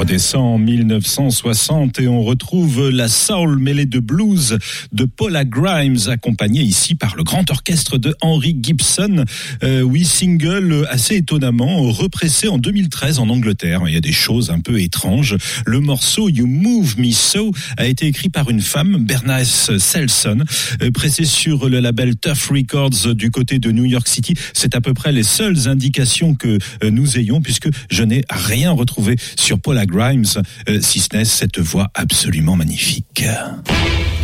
redescend en 1960 et on retrouve la soul mêlée de blues de Paula Grimes, accompagnée ici par le grand orchestre de Henry Gibson. Single assez étonnamment repressé en 2013 en Angleterre. Il y a des choses un peu étranges. Le morceau You Move Me So a été écrit par une femme, Bernice Selson, pressé sur le label Tough Records du côté de New York City. C'est à peu près les seules indications que nous ayons, puisque je n'ai rien retrouvé sur Paula Grimes, si ce n'est cette voix absolument magnifique.